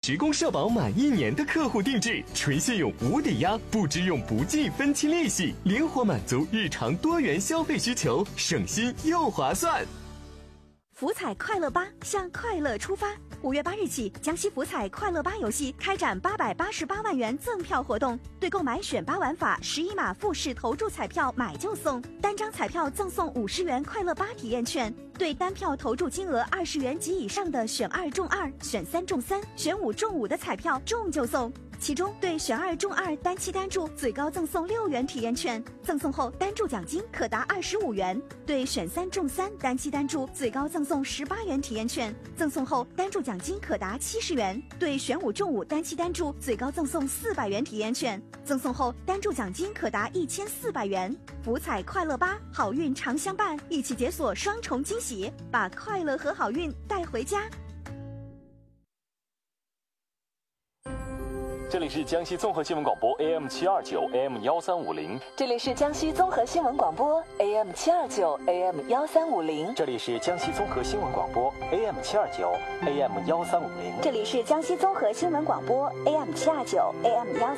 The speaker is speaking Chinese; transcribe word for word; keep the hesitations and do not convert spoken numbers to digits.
职工社保满一年的客户定制，纯信用无抵押，不支用不计分期利息，灵活满足日常多元消费需求，省心又划算。 福彩快乐吧，向快乐出发！五月八日起，江西福彩快乐吧游戏开展八百八十八万元赠票活动，对购买选拔玩法十一码复式投注彩票买就送，单张彩票赠送五十元快乐吧体验券。对单票投注金额二十元及以上的选二中二、选三中三、选五中五的彩票中就送。其中对选二中二单期单注最高赠送六元体验券，赠送后单注奖金可达二十五元；对选三中三单期单注最高赠送十八元体验券，赠送后单注奖金可达七十元；对选五中五单期单注最高赠送四百元体验券，赠送后单注奖金可达一千四百元。福彩快乐吧，好运常相伴，一起解锁双重惊喜，把快乐和好运带回家。 这里是江西综合新闻广播 A M 七二九 A M 幺三五零， 这里是江西综合新闻广播 A M 七二九 A M 幺三五零， 这里是江西综合新闻广播 A M 七二九 A M 幺三五零， 这里是江西综合新闻广播 A M 七二九 A M 幺。